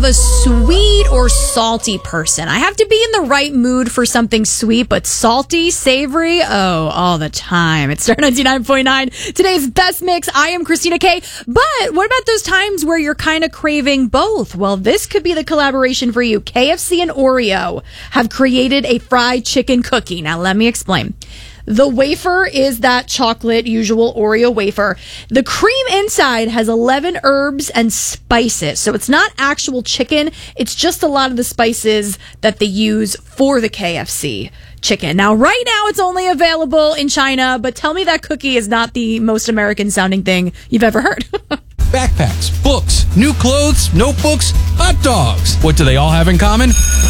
of a sweet or salty person? I have to be in the right mood for something sweet, but salty, savory, all the time. It's Star 99.9. Today's Best Mix. I am Christina K. But what about those times where you're kind of craving both? Well, this could be the collaboration for you. KFC and Oreo have created a fried chicken cookie. Now, let me explain. The wafer is that chocolate, usual Oreo wafer. The cream inside has 11 herbs and spices. So it's not actual chicken. It's just a lot of the spices that they use for the KFC chicken. Now, right now, it's only available in China, but tell me that cookie is not the most American sounding thing you've ever heard. Backpacks, books, new clothes, notebooks, hot dogs. What do they all have in common?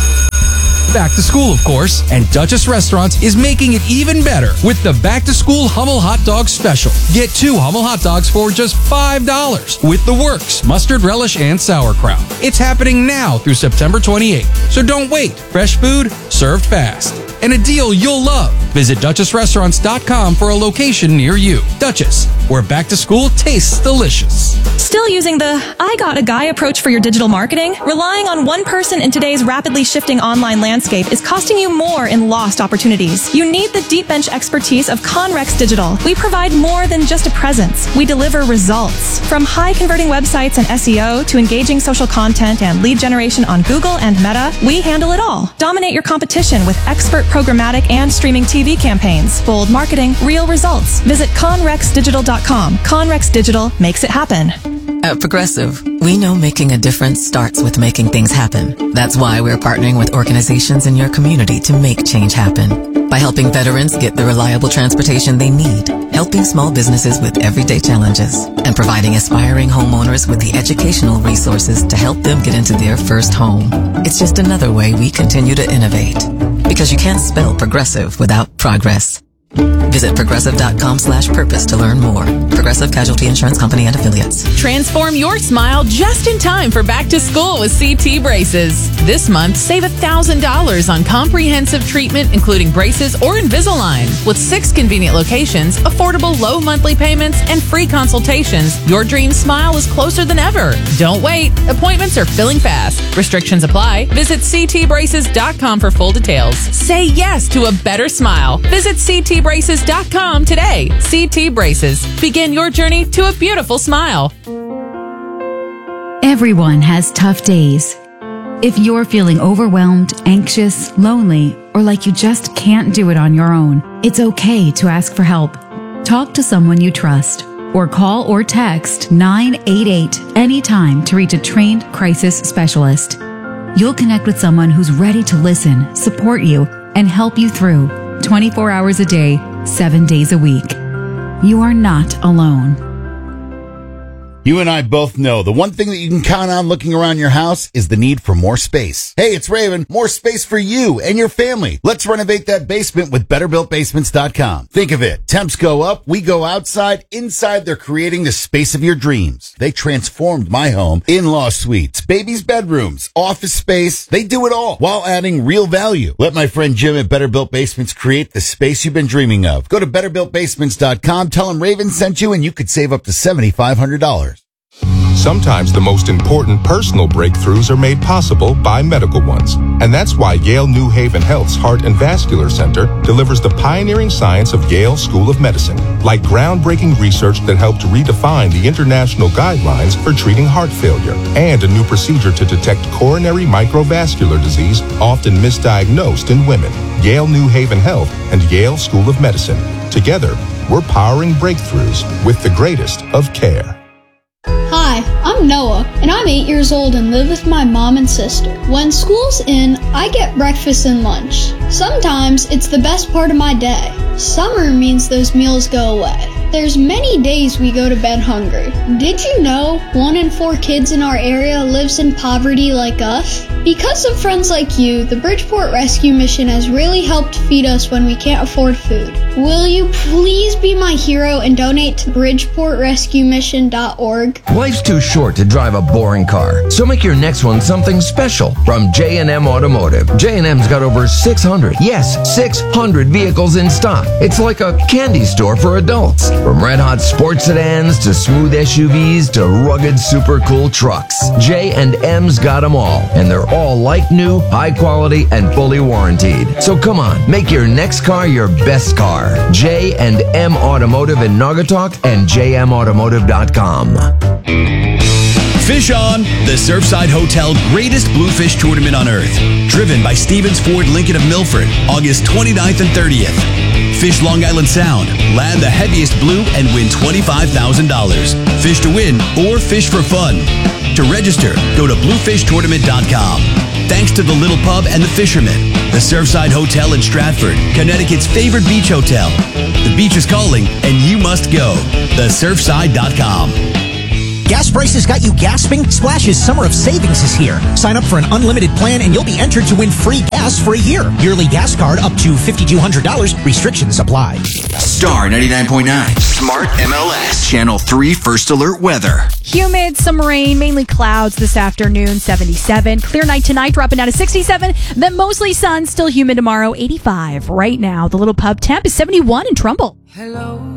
Back to school, of course, and Duchess Restaurants is making it even better with the Back to School Hummel Hot Dog Special. Get 2 Hummel hot dogs for just $5 with the works, mustard relish, and sauerkraut. It's happening now through September 28th, so don't wait. Fresh food, served fast. And a deal you'll love. Visit DuchessRestaurants.com for a location near you. Duchess, where back to school tastes delicious. Still using the I got a guy approach for your digital marketing? Relying on one person in today's rapidly shifting online landscape is costing you more in lost opportunities. You need the deep bench expertise of Conrex Digital. We provide more than just a presence. We deliver results. From high converting websites and SEO to engaging social content and lead generation on Google and Meta, we handle it all. Dominate your competition with expert programmatic and streaming TV campaigns. Bold marketing, real results. Visit conrexdigital.com. Conrex Digital makes it happen. At Progressive, we know making a difference starts with making things happen. That's why we're partnering with organizations in your community to make change happen. By helping veterans get the reliable transportation they need, helping small businesses with everyday challenges, and providing aspiring homeowners with the educational resources to help them get into their first home. It's just another way we continue to innovate. Because you can't spell progressive without progress. Visit progressive.com/purpose to learn more. Progressive Casualty Insurance Company and Affiliates. Transform your smile just in time for back to school with CT Braces. This month, save $1,000 on comprehensive treatment, including braces or Invisalign. With 6 convenient locations, affordable low monthly payments, and free consultations, your dream smile is closer than ever. Don't wait. Appointments are filling fast. Restrictions apply. Visit ctbraces.com for full details. Say yes to a better smile. Visit ctbraces.com today. CT Braces. Begin your journey to a beautiful smile. Everyone has tough days. If you're feeling overwhelmed, anxious, lonely, or like you just can't do it on your own, it's okay to ask for help. Talk to someone you trust, or call or text 988 anytime to reach a trained crisis specialist. You'll connect with someone who's ready to listen, support you, and help you through 24 hours a day, 7 days a week. You are not alone. You and I both know the one thing that you can count on looking around your house is the need for more space. Hey, it's Raven. More space for you and your family. Let's renovate that basement with BetterBuiltBasements.com. Think of it. Temps go up, we go outside. Inside, they're creating the space of your dreams. They transformed my home. In-law suites, babies' bedrooms, office space. They do it all while adding real value. Let my friend Jim at Better Built Basements create the space you've been dreaming of. Go to BetterBuiltBasements.com, tell him Raven sent you, and you could save up to $7,500. Sometimes the most important personal breakthroughs are made possible by medical ones. And that's why Yale New Haven Health's Heart and Vascular Center delivers the pioneering science of Yale School of Medicine, like groundbreaking research that helped redefine the international guidelines for treating heart failure, and a new procedure to detect coronary microvascular disease, often misdiagnosed in women. Yale New Haven Health and Yale School of Medicine. Together, we're powering breakthroughs with the greatest of care. Hi, I'm Noah, and I'm 8 years old and live with my mom and sister. When school's in, I get breakfast and lunch. Sometimes it's the best part of my day. Summer means those meals go away. There's many days we go to bed hungry. Did you know 1 in 4 kids in our area lives in poverty like us? Because of friends like you, the Bridgeport Rescue Mission has really helped feed us when we can't afford food. Will you please be my hero and donate to BridgeportRescueMission.org? Life's too short to drive a boring car, so make your next one something special from J&M Automotive. J&M's got over 600 vehicles in stock. It's like a candy store for adults. From red-hot sports sedans to smooth SUVs to rugged super cool trucks, J&M's got them all, and they're all like new, high quality, and fully warranted. So come on, make your next car your best car. J&M Automotive in Naugatuck and jmautomotive.com. Fish On, the Surfside Hotel greatest bluefish tournament on earth. Driven by Stevens Ford Lincoln of Milford, August 29th and 30th. Fish Long Island Sound, land the heaviest blue and win $25,000. Fish to win or fish for fun. To register, go to bluefishtournament.com. Thanks to the Little Pub and the Fisherman, the Surfside Hotel in Stratford, Connecticut's favorite beach hotel. The beach is calling and you must go. TheSurfside.com. Gas prices got you gasping? Splash's Summer of Savings is here. Sign up for an unlimited plan and you'll be entered to win free gas for a year. Yearly gas card up to $5,200. Restrictions apply. Star 99.9. Smart MLS. Channel 3 First Alert Weather. Humid, some rain, mainly clouds this afternoon, 77. Clear night tonight, dropping down to 67. Then mostly sun, still humid tomorrow, 85. Right now, the Little Pub temp is 71 in Trumbull. Hello.